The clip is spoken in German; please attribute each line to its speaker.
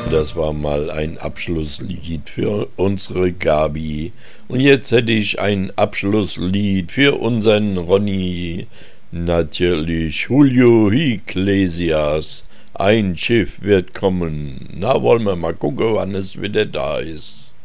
Speaker 1: Das war mal ein Abschlusslied für unsere Gabi. Und jetzt hätte ich ein Abschlusslied für unseren Ronny. Natürlich Julio Iglesias. Ein Schiff wird kommen. Na, wollen wir mal gucken, wann es wieder da ist.